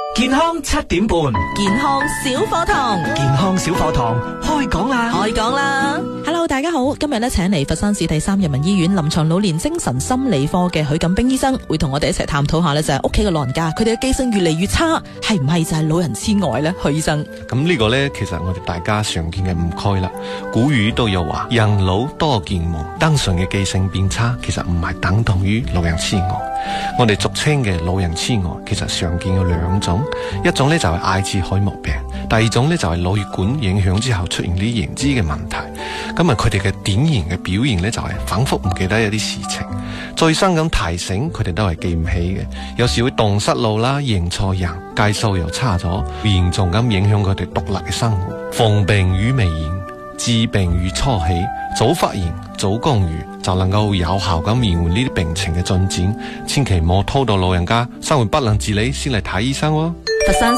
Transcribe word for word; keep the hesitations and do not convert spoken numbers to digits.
健康七點半， 健康小課堂， 健康小課堂開講啦， 開講啦 ！Hello， 大家好，今日咧請嚟佛山市第三人民醫院臨床老年精神心理科嘅許錦兵醫生，會同我哋一齊探討下咧，就係屋企嘅老人家，佢哋嘅記性越嚟越差，係唔係就係老人痴呆咧？許醫生， 咁呢個咧，其實我哋大家常見嘅誤區啦。古語都有話，人老多健忘，單純嘅記性變差，其實唔係等同於老人痴呆。我哋俗稱嘅老人痴呆，其實常見有兩種，一種咧就係阿茲海默病，第二種咧就係腦血管影響之後出現啲認知嘅問題。咁啊，佢哋嘅典型嘅表現咧就係反覆唔記得一啲事情，再三咁提醒佢哋都係記唔起嘅，有時會蕩失路啦，認錯人，計數又差咗，嚴重咁影響佢哋獨立嘅生活。防病於未然，治病於初期，早發現早干預就能夠有效咁延緩呢啲病情嘅進展，千祈唔好拖到老人家生活不能自理先嚟睇醫生喎。 佛山